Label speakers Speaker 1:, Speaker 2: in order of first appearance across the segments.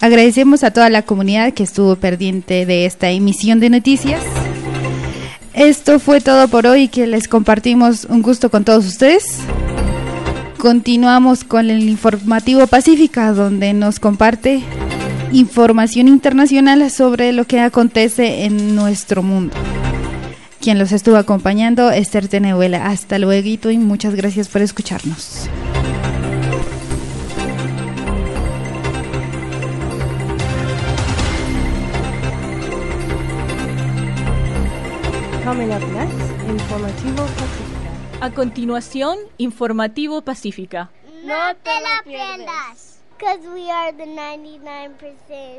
Speaker 1: Agradecemos a toda la comunidad que estuvo pendiente de esta emisión de noticias. Esto fue todo por hoy, que les compartimos un gusto con todos ustedes. Continuamos con el informativo Pacífica, donde nos comparte información internacional sobre lo que acontece en nuestro mundo. Quien los estuvo acompañando, Esther Tenehuela. Hasta luego y muchas gracias por escucharnos.
Speaker 2: Coming up next, Informativo Pacífica.
Speaker 3: A continuación, Informativo Pacífica.
Speaker 4: No te la pierdas, because we are the 99%.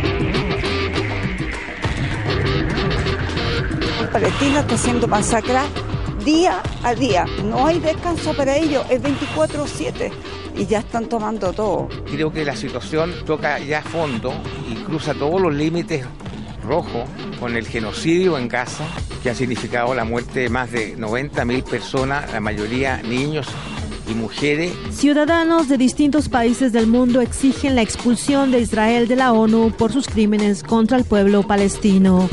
Speaker 5: Palestina está siendo masacrada día a día. No hay descanso para ellos, es 24/7 y ya están tomando todo.
Speaker 6: Creo que la situación toca ya fondo y cruza todos los límites rojos con el genocidio en Gaza, que ha significado la muerte de más de 90.000 personas, la mayoría niños y mujeres.
Speaker 2: Ciudadanos de distintos países del mundo exigen la expulsión de Israel de la ONU por sus crímenes contra el pueblo palestino.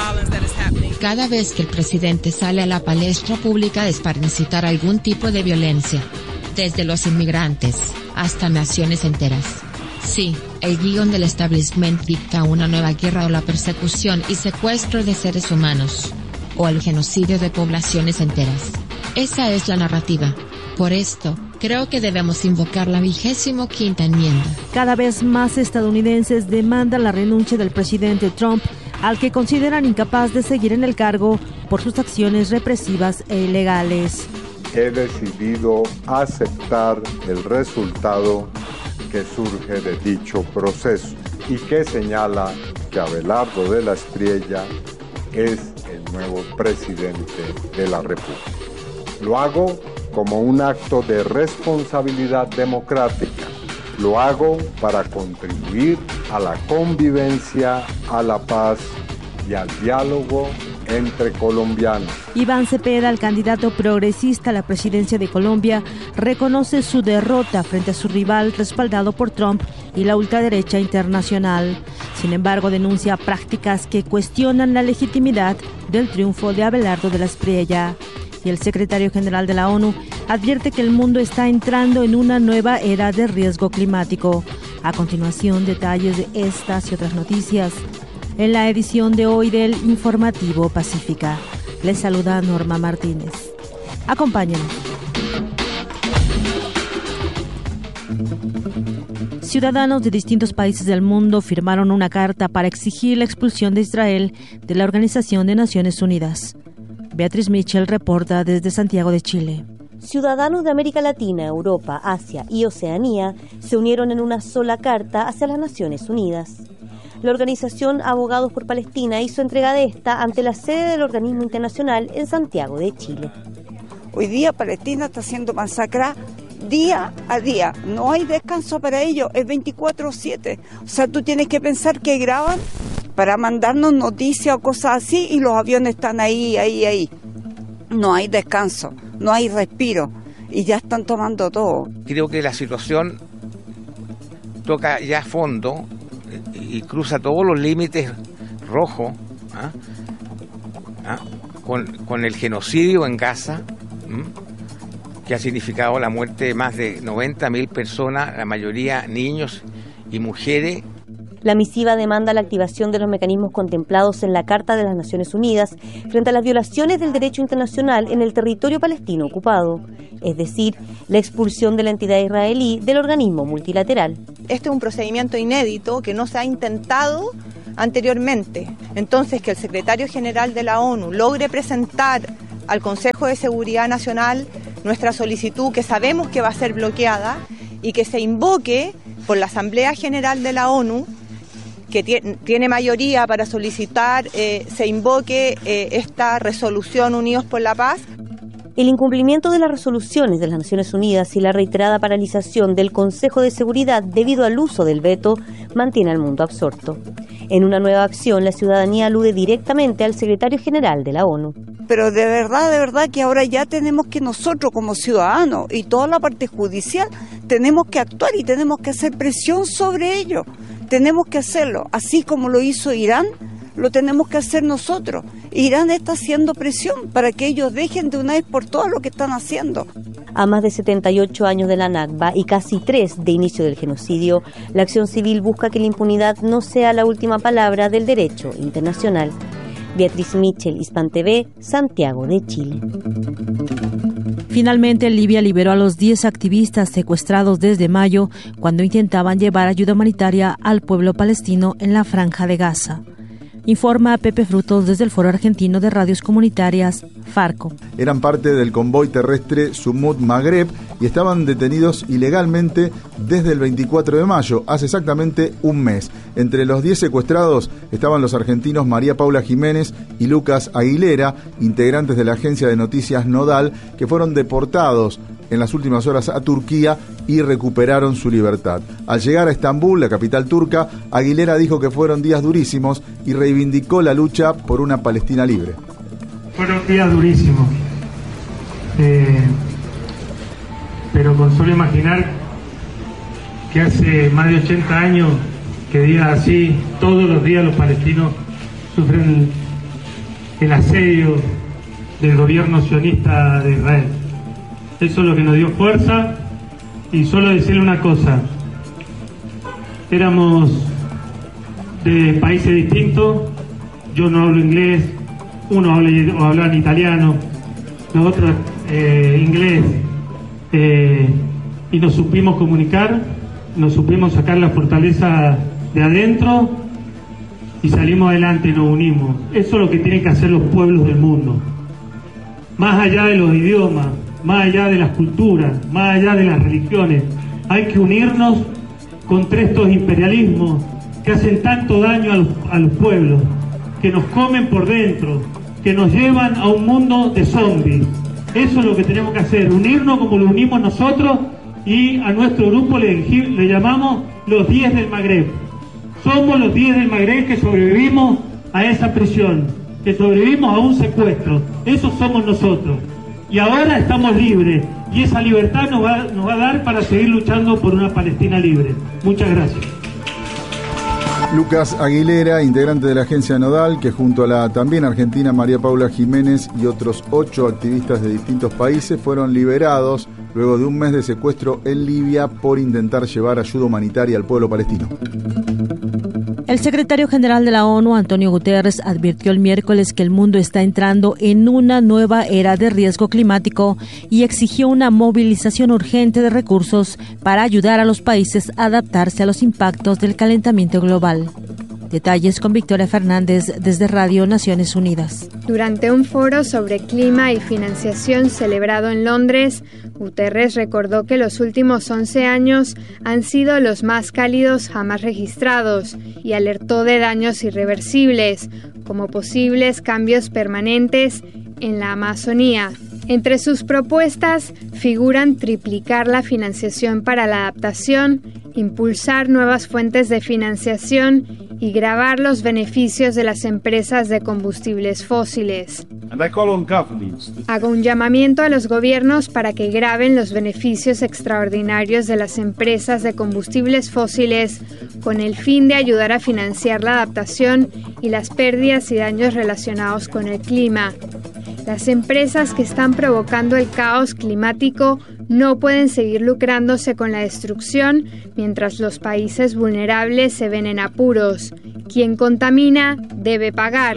Speaker 7: Cada vez que el presidente sale a la palestra pública es para incitar algún tipo de violencia, desde los inmigrantes hasta naciones enteras. Sí, el guión del establishment dicta una nueva guerra o la persecución y secuestro de seres humanos, o el genocidio de poblaciones enteras. Esa es la narrativa. Por esto, creo que debemos invocar la 25ª enmienda.
Speaker 2: Cada vez más estadounidenses demandan la renuncia del presidente Trump, al que consideran incapaz de seguir en el cargo por sus acciones represivas e ilegales.
Speaker 8: He decidido aceptar el resultado que surge de dicho proceso y que señala que Abelardo de la Espriella es el nuevo presidente de la República. Lo hago como un acto de responsabilidad democrática. Lo hago para contribuir a la convivencia, a la paz y al diálogo entre colombianos.
Speaker 2: Iván Cepeda, el candidato progresista a la presidencia de Colombia, reconoce su derrota frente a su rival respaldado por Trump y la ultraderecha internacional. Sin embargo, denuncia prácticas que cuestionan la legitimidad del triunfo de Abelardo de la Espriella. Y el secretario general de la ONU advierte que el mundo está entrando en una nueva era de riesgo climático. A continuación, detalles de estas y otras noticias en la edición de hoy del Informativo Pacífica. Les saluda Norma Martínez. Acompáñenos. Ciudadanos de distintos países del mundo firmaron una carta para exigir la expulsión de Israel de la Organización de Naciones Unidas. Beatriz Mitchell reporta desde Santiago de Chile.
Speaker 9: Ciudadanos de América Latina, Europa, Asia y Oceanía se unieron en una sola carta hacia las Naciones Unidas. La organización Abogados por Palestina hizo entrega de esta ante la sede del organismo internacional en Santiago de Chile.
Speaker 5: Hoy día Palestina está siendo masacrada día a día. No hay descanso para ellos, es 24/7. O sea, tú tienes que pensar que graban para mandarnos noticias o cosas así y los aviones están ahí. No hay descanso, no hay respiro y ya están tomando todo.
Speaker 6: Creo que la situación toca ya fondo y cruza todos los límites rojos con el genocidio en Gaza, que ha significado la muerte de más de 90.000 personas, la mayoría niños y mujeres.
Speaker 9: La misiva demanda la activación de los mecanismos contemplados en la Carta de las Naciones Unidas frente a las violaciones del derecho internacional en el territorio palestino ocupado, es decir, la expulsión de la entidad israelí del organismo multilateral.
Speaker 10: Este es un procedimiento inédito que no se ha intentado anteriormente. Entonces, que el secretario general de la ONU logre presentar al Consejo de Seguridad Nacional nuestra solicitud, que sabemos que va a ser bloqueada, y que se invoque por la Asamblea General de la ONU, que tiene mayoría para solicitar, se invoque esta resolución Unidos por la Paz.
Speaker 9: El incumplimiento de las resoluciones de las Naciones Unidas y la reiterada paralización del Consejo de Seguridad debido al uso del veto mantiene al mundo absorto. En una nueva acción, la ciudadanía alude directamente al secretario general de la ONU.
Speaker 5: Pero de verdad que ahora ya tenemos que nosotros como ciudadanos y toda la parte judicial tenemos que actuar y tenemos que hacer presión sobre ellos. tenemos que hacerlo, así como lo hizo Irán, lo tenemos que hacer nosotros. Irán está haciendo presión para que ellos dejen de una vez por todas lo que están haciendo.
Speaker 9: A más de 78 años de la Nakba y casi 3 de inicio del genocidio, la acción civil busca que la impunidad no sea la última palabra del derecho internacional. Beatriz Mitchell, Hispan TV, Santiago de Chile.
Speaker 2: Finalmente, Libia liberó a los 10 activistas secuestrados desde mayo cuando intentaban llevar ayuda humanitaria al pueblo palestino en la Franja de Gaza. Informa Pepe Frutos desde el Foro Argentino de Radios Comunitarias, Farco.
Speaker 11: Eran parte del convoy terrestre Sumut Maghreb y estaban detenidos ilegalmente desde el 24 de mayo, hace exactamente un mes. Entre los 10 secuestrados estaban los argentinos María Paula Jiménez y Lucas Aguilera, integrantes de la agencia de noticias Nodal, que fueron deportados en las últimas horas a Turquía y recuperaron su libertad. Al llegar a Estambul, la capital turca, Aguilera dijo que fueron días durísimos y reivindicó la lucha por una Palestina libre.
Speaker 12: Fueron días durísimos, pero con solo imaginar que hace más de 80 años que días así, todos los días los palestinos sufren el asedio del gobierno sionista de Israel. Eso es lo que nos dio fuerza. Y solo decirle una cosa: éramos de países distintos. Yo no hablo inglés, uno habla en italiano, los otros inglés, y nos supimos comunicar, nos supimos sacar la fortaleza de adentro y salimos adelante y nos unimos. Eso es lo que tienen que hacer los pueblos del mundo, más allá de los idiomas, más allá de las culturas, más allá de las religiones. Hay que unirnos contra estos imperialismos que hacen tanto daño a los pueblos, que nos comen por dentro, que nos llevan a un mundo de zombies. Eso es lo que tenemos que hacer, unirnos como lo unimos nosotros, y a nuestro grupo le llamamos los 10 del Magreb. Somos los 10 del Magreb que sobrevivimos a esa prisión, que sobrevivimos a un secuestro. Esos somos nosotros. Y ahora estamos libres, y esa libertad nos va a dar para seguir luchando por una Palestina libre. Muchas gracias.
Speaker 11: Lucas Aguilera, integrante de la agencia Nodal, que junto a la también argentina María Paula Jiménez y otros 8 activistas de distintos países fueron liberados luego de un mes de secuestro en Libia por intentar llevar ayuda humanitaria al pueblo palestino.
Speaker 2: El secretario general de la ONU, Antonio Guterres, advirtió el miércoles que el mundo está entrando en una nueva era de riesgo climático y exigió una movilización urgente de recursos para ayudar a los países a adaptarse a los impactos del calentamiento global. Detalles con Victoria Fernández desde Radio Naciones Unidas.
Speaker 13: Durante un foro sobre clima y financiación celebrado en Londres, Guterres recordó que los últimos 11 años han sido los más cálidos jamás registrados y alertó de daños irreversibles, como posibles cambios permanentes en la Amazonía. Entre sus propuestas figuran triplicar la financiación para la adaptación, impulsar nuevas fuentes de financiación y gravar los beneficios de las empresas de combustibles fósiles. Hago un llamamiento a los gobiernos para que graven los beneficios extraordinarios de las empresas de combustibles fósiles con el fin de ayudar a financiar la adaptación y las pérdidas y daños relacionados con el clima. Las empresas que están provocando el caos climático no pueden seguir lucrándose con la destrucción mientras los países vulnerables se ven en apuros. Quien contamina debe pagar.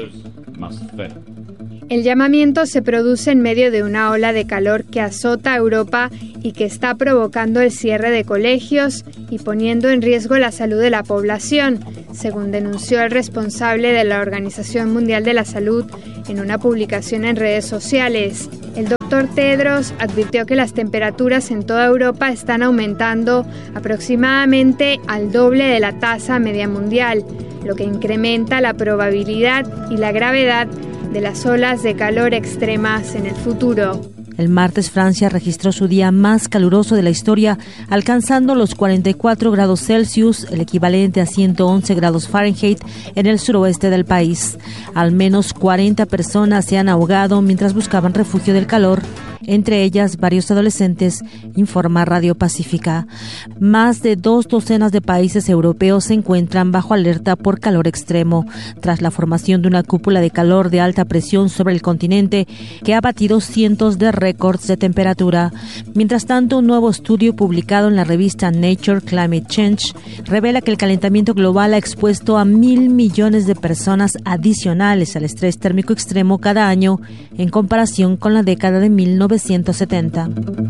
Speaker 13: El llamamiento se produce en medio de una ola de calor que azota a Europa y que está provocando el cierre de colegios y poniendo en riesgo la salud de la población, según denunció el responsable de la Organización Mundial de la Salud en una publicación en redes sociales. El doctor Tedros advirtió que las temperaturas en toda Europa están aumentando aproximadamente al doble de la tasa media mundial, lo que incrementa la probabilidad y la gravedad de las olas de calor extremas en el futuro.
Speaker 2: El martes Francia registró su día más caluroso de la historia, alcanzando los 44 grados Celsius, el equivalente a 111 grados Fahrenheit, en el suroeste del país. Al menos 40 personas se han ahogado mientras buscaban refugio del calor entre ellas varios adolescentes, informa Radio Pacífica. Más de 2 docenas de países europeos se encuentran bajo alerta por calor extremo, tras la formación de una cúpula de calor de alta presión sobre el continente que ha batido cientos de récords de temperatura. Mientras tanto, un nuevo estudio publicado en la revista Nature Climate Change revela que el calentamiento global ha expuesto a 1.000 millones de personas adicionales al estrés térmico extremo cada año en comparación con la década de 1970.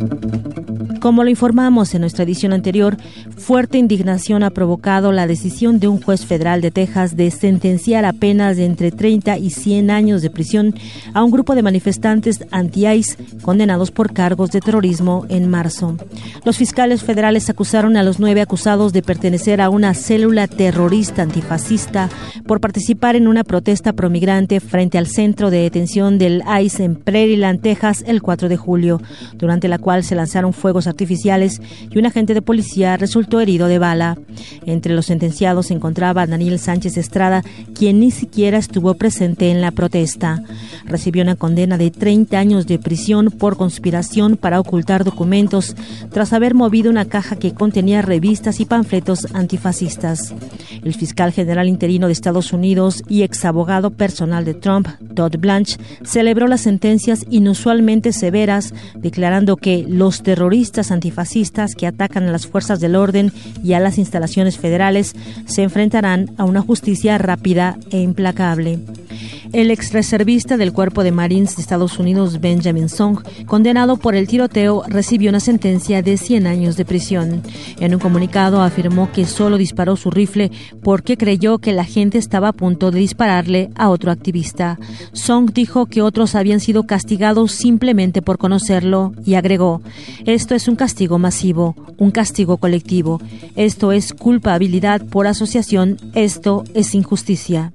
Speaker 2: Como lo informamos en nuestra edición anterior, fuerte indignación ha provocado la decisión de un juez federal de Texas de sentenciar a penas de entre 30 y 100 años de prisión a un grupo de manifestantes anti-ICE condenados por cargos de terrorismo en marzo. Los fiscales federales acusaron a los 9 acusados de pertenecer a una célula terrorista antifascista por participar en una protesta promigrante frente al centro de detención del ICE en Prairieland, Texas, el 4 de julio, durante la cual se lanzaron fuegos artificiales y un agente de policía resultó herido de bala. Entre los sentenciados se encontraba Daniel Sánchez Estrada, quien ni siquiera estuvo presente en la protesta. Recibió una condena de 30 años de prisión por conspiración para ocultar documentos, tras haber movido una caja que contenía revistas y panfletos antifascistas. El fiscal general interino de Estados Unidos y exabogado personal de Trump, Todd Blanche, celebró las sentencias inusualmente severas, declarando que los terroristas antifascistas que atacan a las fuerzas del orden y a las instalaciones federales se enfrentarán a una justicia rápida e implacable. El exreservista del Cuerpo de Marines de Estados Unidos, Benjamin Song, condenado por el tiroteo, recibió una sentencia de 100 años de prisión. En un comunicado afirmó que solo disparó su rifle porque creyó que la gente estaba a punto de dispararle a otro activista. Song dijo que otros habían sido castigados simplemente por conocerlo y agregó: "Esto es un castigo masivo, un castigo colectivo. Esto es culpabilidad por asociación, esto es injusticia".